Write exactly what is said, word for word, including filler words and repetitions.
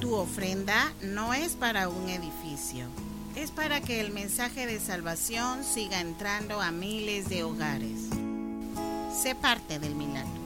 Tu ofrenda no es para un edificio, es para que el mensaje de salvación siga entrando a miles de hogares. Sé parte del milagro.